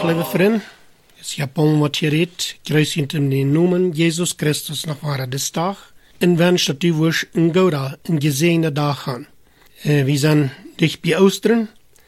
Goeiedag, lieve vriend. Is Japan wat je redt. Kruis in de noemen Jezus Christus nog ware de dag. En wens dat u woord een goede en gezegende dag gaan. We zijn dicht bij Oosteren.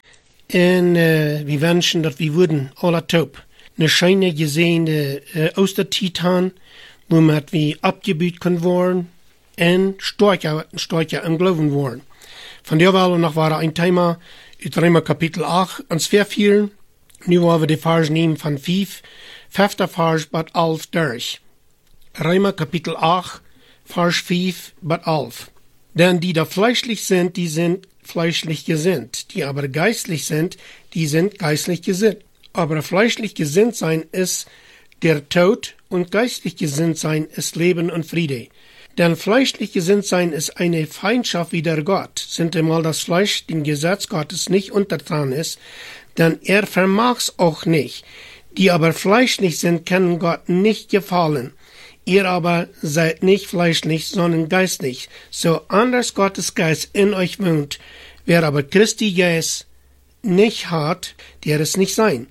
En we wensen dat we worden alle top een schijne gezegende Oostertijd hebben. Waarmee we abgebuut kunnen worden. En sterker in geloven worden. Van der wel nog ware een thema uit Römer kapitel 8 ans vers 4. Nu wollen we de vers nemen van 5, vijfde vers tot 11 durch. Römer kapitel 8, vers 5 tot 11. Denn die da fleischlich sind, die sind fleischlich gesinnt. Die aber geistlich sind, die sind geistlich gesinnt. Aber fleischlich gesinnt sein ist der Tod und geistlich gesinnt sein ist Leben und Friede. Denn fleischlich gesinnt sein ist eine Feindschaft wider Gott, sind einmal das Fleisch dem Gesetz Gottes nicht untertan ist, denn er vermag's auch nicht. Die aber fleischlich sind, können Gott nicht gefallen. Ihr aber seid nicht fleischlich, sondern geistlich, so anders Gottes Geist in euch wohnt. Wer aber Christi Geist nicht hat, der ist nicht sein.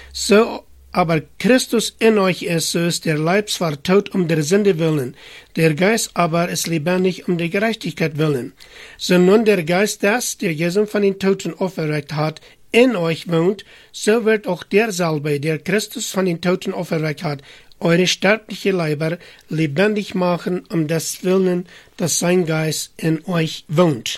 So aber Christus in euch ist, so ist der Leib zwar tot um der Sünde willen, der Geist aber ist lebendig um der Gerechtigkeit willen. So nun der Geist des, der Jesus von den Toten auferweckt hat, in euch wohnt, so wird auch derselbe, der Christus von den Toten auferweckt hat, eure sterbliche Leiber lebendig machen, um des Willen, dass sein Geist in euch wohnt.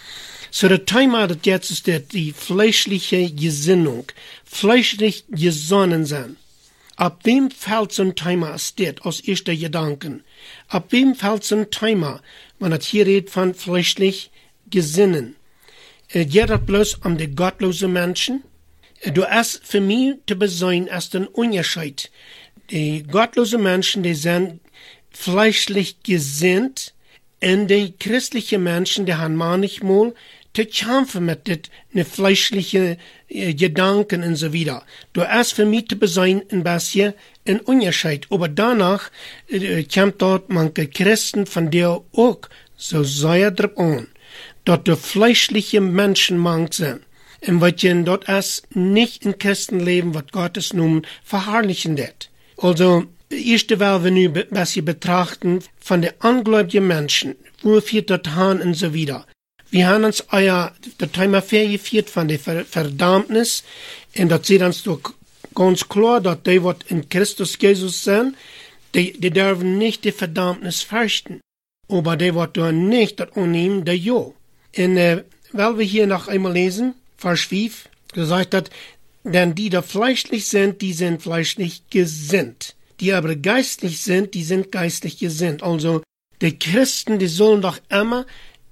So das Thema das jetzt ist die fleischliche Gesinnung, fleischlich gesonnen sein. Ab wem fällt so ein Thema steht aus erster Gedanken? Ab wem fällt so ein Thema, wenn es hier redet von fleischlich gesinnen? Geht das bloß um die gottlosen Menschen? Du ist für mich zu besehen als ein Unterschied. Die gottlosen Menschen, die sind fleischlich gesinnt, und die christlichen Menschen, die haben manchmal zu kämpfen mit den fleischlichen Gedanken und so weiter. Du ist für mich zu besehen ein bisschen ein Unterschied. Aber danach kommt dort manche Christen von der auch so sehr drauf an, dass die fleischliche Menschen manch sind. Und was dort ist, nicht in Christenleben, was Gottes nun verherrlichen wird. Also, erste Mal, wenn wir ein bisschen betrachten, von den ungläubigen Menschen, wo wir das haben und so weiter. Wir haben uns das Thema vergeführt von der Verdammnis, und das sieht uns doch ganz klar, dass die, was in Christus Jesus sind, die dürfen nicht die Verdammnis fürchten. Aber die, was da nicht das annehmen, die ja. Und weil wir hier noch einmal lesen, Vers 5, gesagt hat, denn die da fleischlich sind, die sind fleischlich gesinnt. Die aber geistlich sind, die sind geistlich gesinnt. Also, die Christen, die sollen doch immer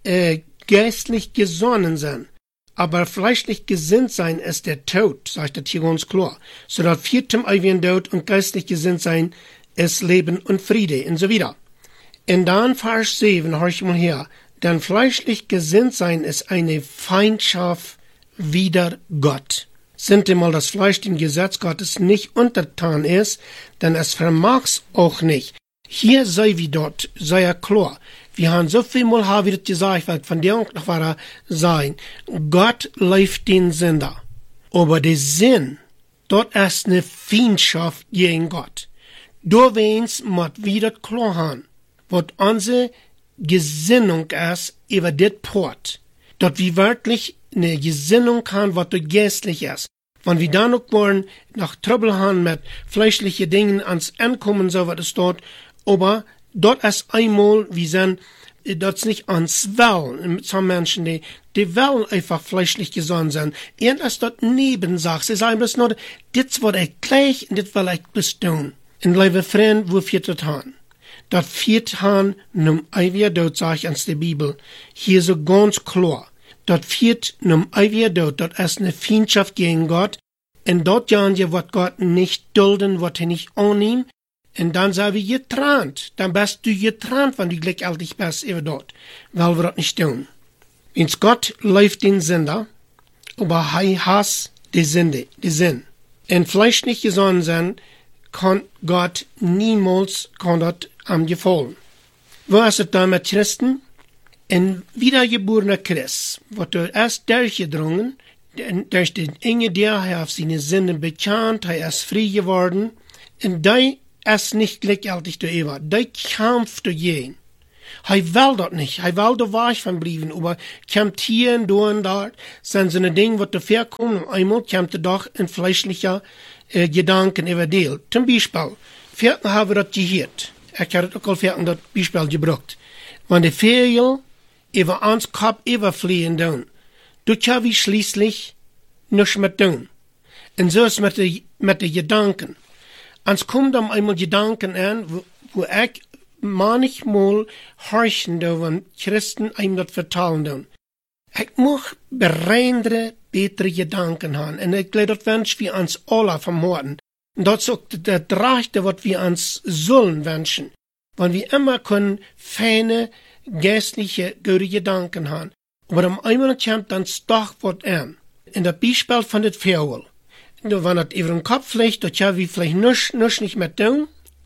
geistlich gesonnen sein. Aber fleischlich gesinnt sein ist der Tod, sagt das hier ganz klar. So dass viertem ewigen Tod und geistlich gesinnt sein ist Leben und Friede und so weiter. Und dann Vers 7, hör ich mal her. Denn fleischlich gesinnt sein ist eine Feindschaft wider Gott. Sind einmal das Fleisch dem Gesetz Gottes nicht untertan ist, denn es vermag's auch nicht. Hier sei wie dort, sei ja klar. Wir haben so viel mal haben wir das gesagt, weil von der noch war sein. Gott läuft den Sünder. Aber der Sinn, dort ist eine Feindschaft gegen Gott. Du weinst, muss wieder klar haben, was unsere Gesinnung ist über das Port. Dort wir wirklich eine Gesinnung haben, was du geistlich ist. Wenn wir dann auch wollen, nach Trouble haben mit fleischlichen Dingen ans Ankommen, so was es dort, aber dort ist einmal, wir sind, dort ist nicht ans Wollen. Some Menschen, die wollen einfach fleischlich gesonnen sein. Irgendwas dort Nebensache. Sie sagen bloß nur, das wird ich gleich und das will ich bloß tun. Und liebe Freunde, wo führt das an? Das führt an, num ewiger Tod, sag ich ans der Bibel. Hier so ganz klar. Dort führt num ewiger Tod, dort ist eine Feindschaft gegen Gott. Und dort jagen wir, was Gott nicht dulden, was er nicht annehmen. Und dann sind wir getrennt. Dann bist du getrennt, wenn du gleichzeitig bist, über dort. Weil wir das nicht tun. Wenn's Gott läuft den Sünder, aber er hasst die Sünde, die Sinn. Und fleischlich gesonnen sein, kann Gott niemals das am gefallen. Wo ist es dann mit Christen? Ein wiedergeborener Christ, wird erst durchgedrungen, durch den enge der er auf seine Sünden bekannt, er ist frei geworden. Und der ist nicht gleichgültig zu Eva. Der kämpft dagegen. Er will das nicht. Er will da weich von bleiben, aber kommt hier und da und dort, sind so eine Dinge, die dafür kommen. Und einmal kommt er doch in fleischlicher Gedanken überdeelt. Zum Beispiel, vierten haben wir das gehört. Ich habe auch al vierten das Beispiel gebracht. Wenn die Vögel über uns Kopf überfliegen tun, du kannst wie schließlich nichts mehr tun. Und so ist mit den Gedanken. Uns kommen dann einmal Gedanken an, wo ich manchmal horchen, wenn Christen einem das vertellen tun. Ich muss bereindere, bessere Gedanken haben. Und ich glaube, das wünsche wir uns alle vom Horten. Und das ist auch das Rechte, was wir uns sollen wünschen. Wenn wir immer können feine, geistliche, gute Gedanken haben. Aber am einmal kommt dann doch was an. In der Beispiel von der Vögel. Wenn das über den Kopf fliegt, dann können wir vielleicht nicht mehr tun.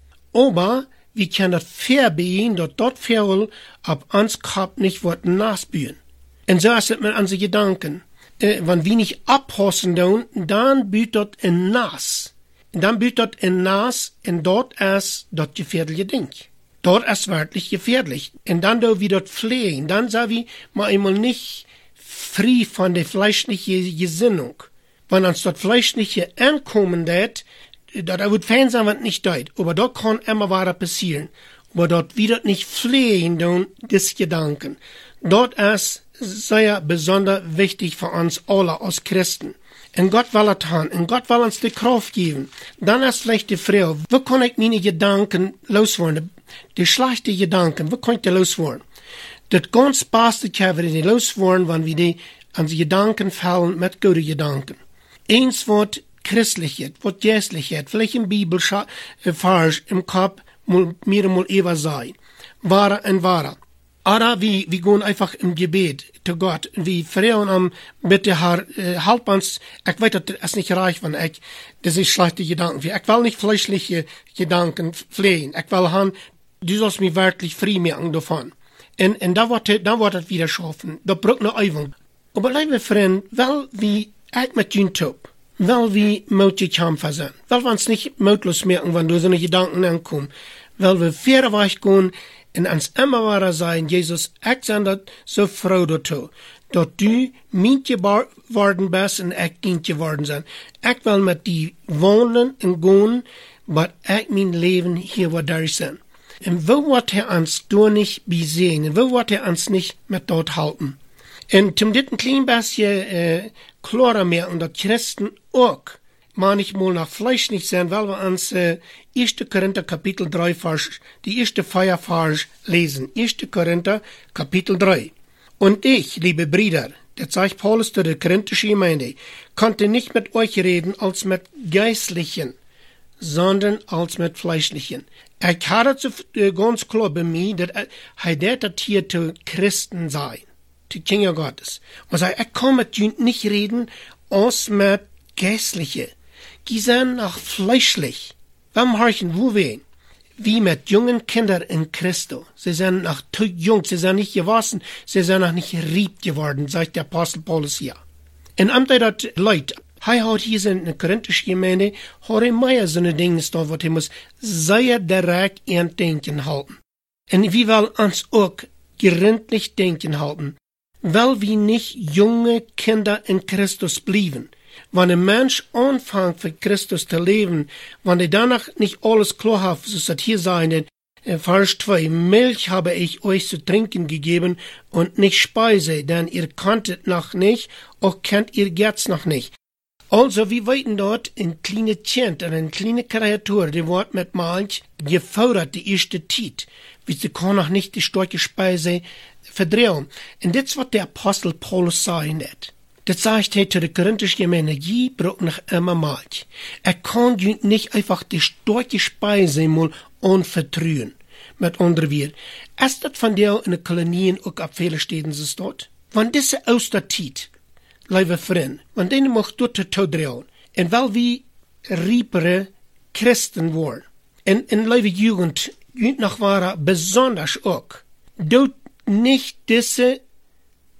Aber wir können das verbieten, dass dort Vögel auf uns Kopf nicht was nachspüren. Und so ist es mit unseren Gedanken. Wenn wir nicht abhossen tun, dann bietet das in Nas. Dann bietet das in Nas, und dort ist das gefährliche Ding. Dort ist wirklich gefährlich. Und dann da wir dort fliehen, dann sagen wir mal einmal nicht frei von der fleischlichen Gesinnung. Wenn uns das Fleischliche ankommen wird, da wird fein sein, was nicht dort. Aber dort kann immer weiter passieren. Aber dort wird nicht fliehen, dann des Gedanken. Dort ist sehr besonders wichtig für uns alle als Christen. Und Gott will es tun. Und Gott will uns die Kraft geben. Dann ist vielleicht die Frage, wo kann ich meine Gedanken loswerden? Die schlechten Gedanken, wo kann ich die loswerden? Das ganz Beste können wir die loswerden, wenn wir die an die Gedanken fallen mit guten Gedanken. Eins wird Christlichkeit, wird Geistlichkeit, vielleicht im Bibelvers im Kopf mir mal Eva sei. Wahre und wahre. Oder wir gehen einfach im Gebet zu Gott. Wir fragen am bitte Herr, halb uns, ich weiß, das ist nicht reich, wenn das ist schlechte Gedanken. Ich will nicht fleischliche Gedanken pflegen. Ich will haben, du sollst mich wirklich frei machen davon. Und da wird das wieder schaffen. Da braucht eine Übung. Aber liebe Freunde, weil wir mit ihnen tun, weil wir mutig kämpfen sind, weil wir uns nicht mutlos merken, wenn du so eine Gedanken ankommen, weil wir fair weich gehen, und ans immer wahrer sein, Jesus, ich bin so froh dazu, dass du mein geworden bist und ich Kind geworden bin. Ich will mit dir wohnen und gehen, aber ich mein Leben hier wo durch sein. Und wo wird uns du nicht besehen, und wo wird uns nicht mit dort halten? Und zum dritten kleinen bisschen klarer merken, dass Christen auch manchmal nach Fleisch nicht sein, weil wir uns 1. Korinther Kapitel 3 die erste Feiervers lesen. 1. Korinther Kapitel 3. Und ich, liebe Brüder, der sagt Paulus zu der korinthischen Gemeinde, konnte nicht mit euch reden als mit Geistlichen, sondern als mit Fleischlichen. Ich hatte ganz klar bei mir, dass das hier zu Christen sei, zu Kinder Gottes. Und sagt, ich kann mit ihnen nicht reden als mit Geistlichen. Die sind noch fleischlich. Warum horchen wo wir? Wie mit jungen Kindern in Christus. Sie sind noch zu jung, sie sind nicht gewachsen, sie sind noch nicht rieb geworden, sagt der Apostel Paulus hier. Und am das Leute, hat hier in der korinthischen Gemeinde, hat mehr so eine Dinge da, was muss sehr direkt an Denken halten. Und wir wollen uns auch gründlich Denken halten, weil wir nicht junge Kinder in Christus blieben. Wenn ein Mensch anfängt für Christus zu leben, wenn er danach nicht alles klar hat, so ist das hier sein, in Vers 2, Milch habe ich euch zu trinken gegeben und nicht Speise, denn ihr kanntet noch nicht, auch kennt ihr jetzt noch nicht. Also, wir weiten dort ein kleines Kind, eine kleine Kreatur, die wird mit Milch gefordert, die erste Zeit, wie sie kann noch nicht die starke Speise verdrehen. Und das wird der Apostel Paulus sagen hat. Das sagt er zu der korinthischen Gemeinde, je braucht noch immer Milch. Er kann nicht einfach die starke Speise mal anvertrauen. Mit anderen Worten, ist das von der in den Kolonien auch ab vielen Städten so dort? Wenn diese Osterzeit, liebe Freunde, wenn denen macht dort zu drehen, und weil wir riepere Christen wollen, und liebe Jugend nach wahrer besonders auch, dort nicht diese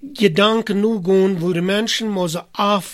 Gedanken nu gehen, wo die Menschen muss so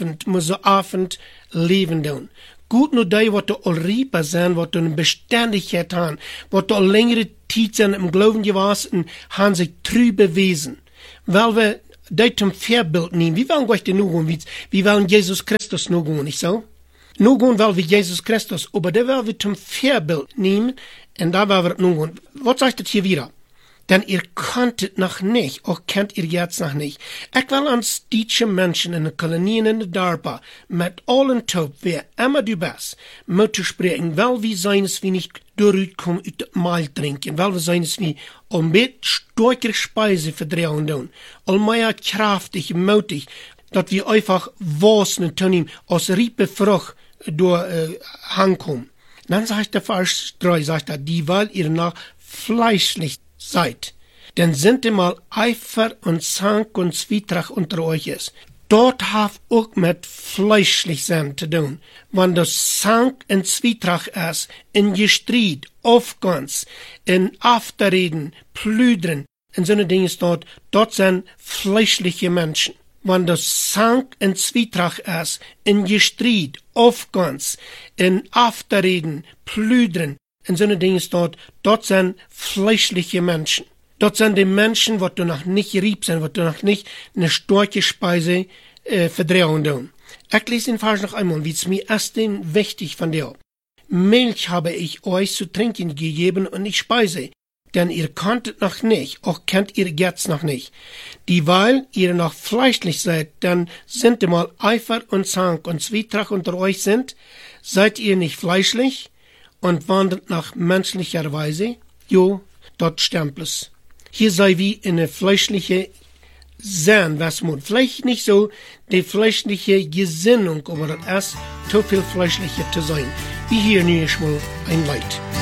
Abend leben doen. Gut nur die, wat al rieper zijn, wat een beständigheid haben, wat al längere Zeit sind im Glauben gewesen, haben sich trü bewiesen. Weil wir die zum Vorbild nehmen. Wie wollen wir nu gehen? Wie wollen Jesus Christus nu gehen, nicht so? Nu gehen, weil wir Jesus Christus, aber da wollen wir zum Vorbild nehmen, und da wollen wir nu gehen. Was sagt das hier wieder? Denn ihr kanntet noch nicht, auch kennt ihr jetzt noch nicht. Ich will ans deutsche Menschen in den Kolonien in der Darpa mit allen Taub, wer immer du bist, mit zu sprechen, weil wir sein es wie nicht durchkommen aus dem Mahl trinken, weil wir sein es wie mit stärker Speise verdrehen tun, mehr kraftig, mutig, dass wir einfach wasen tun ihm aus riepe Frucht durch Hangkommen. Dann sagt der Vers 3, sagt er, die weil ihr noch fleischlich seid, denn sind einmal Eifer und Zank und Zwietracht unter euch ist. Dort haft auch mit fleischlich sein zu tun. Wenn das Zank und Zwietracht ist, in Gestried, Aufgans, in Afterreden, Plüdern, in so eine Dinge dort sind fleischliche Menschen. Wenn das Zank und Zwietracht ist, in Gestried, Aufgans, in Afterreden, Plüdern, in so eine Dinge dort sind fleischliche Menschen. Dort sind die Menschen, die du noch nicht rieb sind, die du noch nicht eine starke Speise verdrehen tun. Ich lese den Vers noch einmal, wie es mir erst wichtig von dir. Milch habe ich euch zu trinken gegeben und nicht Speise, denn ihr kanntet noch nicht, auch kennt ihr jetzt noch nicht. Dieweil ihr noch fleischlich seid, dann sind einmal Eifer und Zank und Zwietracht unter euch sind, seid ihr nicht fleischlich und wandelt nach menschlicher Weise? Jo, dort stempel's. Hier sei wie eine fleischliche sein, was man vielleicht nicht so die fleischliche Gesinnung, aber das ist zu viel fleischlicher zu sein. Wie hier nun mal ein Leid.